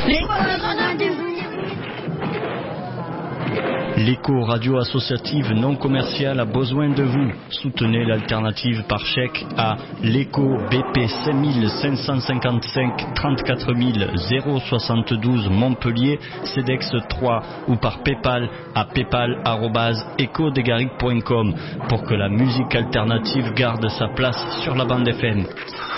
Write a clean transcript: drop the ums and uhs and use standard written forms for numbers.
L'écho radio associative non commerciale a besoin de vous. Soutenez l'alternative par chèque à l'écho BP 5555 34 072 Montpellier, CEDEX 3 ou par Paypal à paypal@ecodegaric.com pour que la musique alternative garde sa place sur la bande FM.